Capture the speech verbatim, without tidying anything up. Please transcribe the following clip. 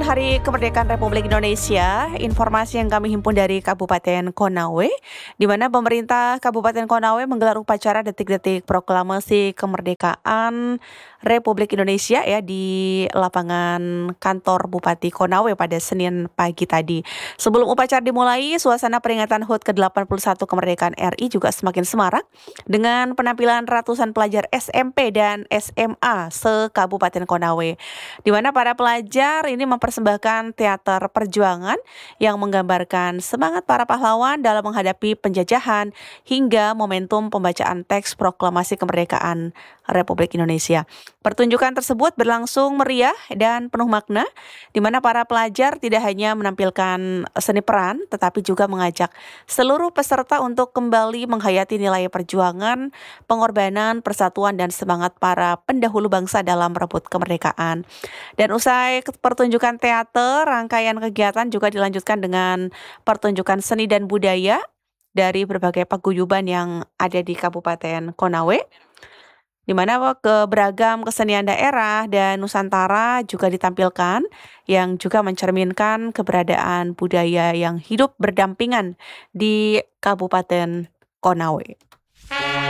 Hari Kemerdekaan Republik Indonesia, informasi yang kami himpun dari Kabupaten Konawe, di mana pemerintah Kabupaten Konawe menggelar upacara detik-detik proklamasi kemerdekaan Republik Indonesia ya di lapangan kantor Bupati Konawe pada Senin pagi tadi. Sebelum upacara dimulai, suasana peringatan H U T ke delapan puluh satu kemerdekaan R I juga semakin semarak dengan penampilan ratusan pelajar S M P dan S M A se-Kabupaten Konawe, di mana para pelajar ini mempersembahkan teater perjuangan yang menggambarkan semangat para pahlawan dalam menghadapi penjajahan hingga momentum pembacaan teks proklamasi kemerdekaan Republik Indonesia. Pertunjukan tersebut berlangsung meriah dan penuh makna, di mana para pelajar tidak hanya menampilkan seni peran, tetapi juga mengajak seluruh peserta untuk kembali menghayati nilai perjuangan, pengorbanan, persatuan, dan semangat para pendahulu bangsa dalam merebut kemerdekaan. Dan usai pertunjukan teater, rangkaian kegiatan juga dilanjutkan dengan pertunjukan seni dan budaya dari berbagai paguyuban yang ada di Kabupaten Konawe, di mana ke beragam kesenian daerah dan Nusantara juga ditampilkan yang juga mencerminkan keberadaan budaya yang hidup berdampingan di Kabupaten Konawe.